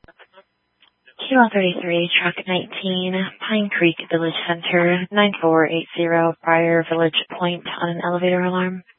Q133, Truck 19, Pine Creek Village Center, 9480 Briar Village Point on an elevator alarm.